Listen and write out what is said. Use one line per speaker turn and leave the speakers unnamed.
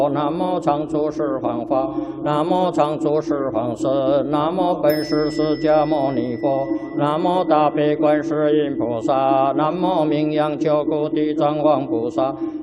南无常住十方法，南无常住十方神，南无本师释迦牟尼佛，南无大悲观世音菩萨，南无名扬救苦地藏王菩萨，